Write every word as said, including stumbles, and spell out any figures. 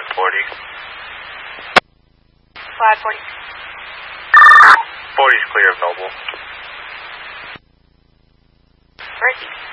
Flat forty. Flat forty. forty is clear of Noble. Ricky.